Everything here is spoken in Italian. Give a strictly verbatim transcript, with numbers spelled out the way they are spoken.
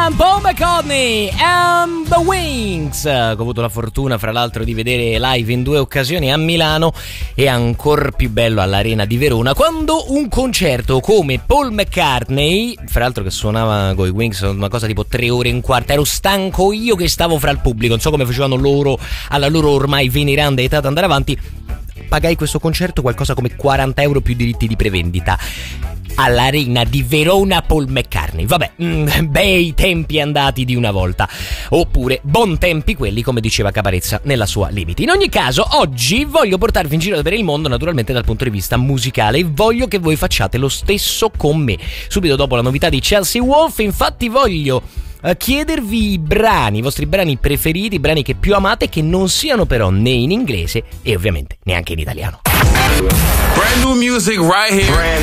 Liam, Paul McCartney and the Wings. Ho avuto la fortuna, fra l'altro, di vedere live in due occasioni a Milano e ancor più bello all'Arena di Verona, quando un concerto come Paul McCartney, fra l'altro che suonava con i Wings una cosa tipo tre ore e un quarto, ero stanco io che stavo fra il pubblico, non so come facevano loro alla loro ormai veneranda età ad andare avanti. Pagai questo concerto qualcosa come quaranta euro più diritti di prevendita all'Arena di Verona. Paul McCartney, vabbè, mm, bei tempi andati di una volta, oppure bon tempi quelli, come diceva Caparezza nella sua Limiti. In ogni caso, oggi voglio portarvi in giro per il mondo, naturalmente dal punto di vista musicale, e voglio che voi facciate lo stesso con me. Subito dopo la novità di Chelsea Wolf, infatti, voglio Uh, chiedervi i brani, i vostri brani preferiti, i brani che più amate, che non siano però né in inglese e ovviamente neanche in italiano. Brand new music right here.